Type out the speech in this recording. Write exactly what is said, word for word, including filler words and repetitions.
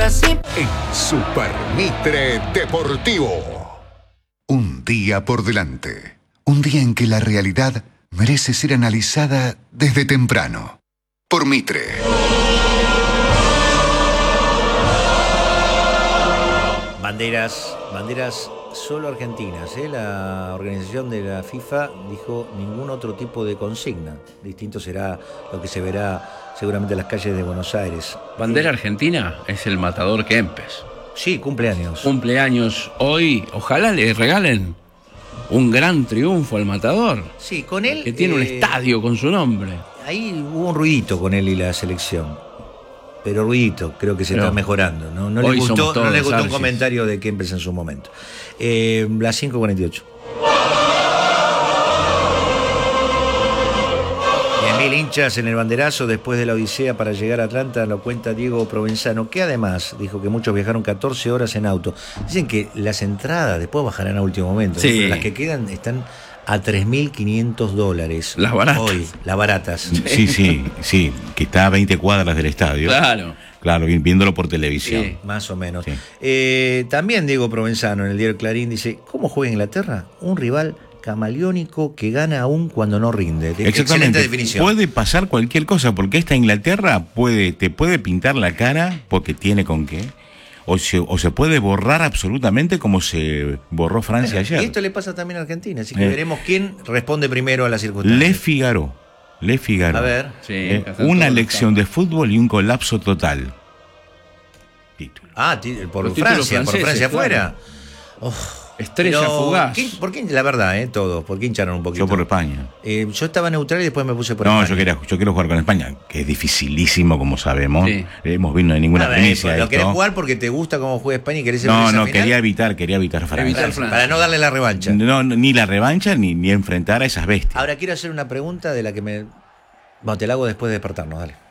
así. En Super Mitre Deportivo. Un día por delante. Un día en que la realidad merece ser analizada desde temprano. Por Mitre. Banderas, banderas solo argentinas, ¿eh? La organización de la FIFA dijo ningún otro tipo de consigna. Distinto será lo que se verá seguramente en las calles de Buenos Aires. Bandera argentina es el Matador Kempes. Sí, cumpleaños. Cumpleaños hoy. Ojalá le regalen un gran triunfo al Matador. Sí, con él. Que tiene eh, un estadio con su nombre. Ahí hubo un ruidito con él y la selección. Pero ruidito, creo que se Pero está mejorando. No, no le hoy gustó, somos todos no le gustó un Arcis. comentario de Kempes en su momento. Eh, las cinco cuarenta y ocho. diez mil hinchas en el banderazo después de la odisea para llegar a Atlanta, lo cuenta Diego Provenzano, que además dijo que muchos viajaron catorce horas en auto. Dicen que las entradas después bajarán a último momento, Sí. ¿no? Pero las que quedan están a tres mil quinientos dólares. Las baratas. Hoy, las baratas. Sí, sí, sí, que está a veinte cuadras del estadio. Claro. Claro, viéndolo por televisión. Sí. Más o menos. Sí. Eh, también Diego Provenzano en el diario Clarín dice, ¿cómo juega Inglaterra? Un rival camaleónico que gana aún cuando no rinde. De- Excelente definición. Puede pasar cualquier cosa, porque esta Inglaterra puede, te puede pintar la cara, porque tiene con qué, o se, o se puede borrar absolutamente como se borró Francia Bueno, ayer. y esto le pasa también a Argentina, así que Eh. veremos quién responde primero a las circunstancias. Le Figaro, Le Figaro. A ver. Sí, Eh, acá están una todos lección los de fútbol y un colapso total. Título. Ah, ti- por Los títulos Francia, por franceses, Francia claro. afuera. Oh, Estrella pero, fugaz. ¿quién- ¿Por qué? La verdad, eh, todos. ¿Por qué hincharon un poquito? Yo por España. Eh, yo estaba neutral y después me puse por No, España. yo quería, yo quiero jugar con España, que es dificilísimo, como sabemos. Sí. Hemos visto de ninguna A ver, primicia. ¿lo esto. querés jugar porque te gusta cómo juega España y querés ser No, esa no, final? quería evitar, quería evitar Francia. Evitar para, Francia. para no darle la revancha. No, no, ni la revancha ni, ni enfrentar a esas bestias. Ahora quiero hacer una pregunta de la que me... Bueno, te la hago después de despertarnos, dale.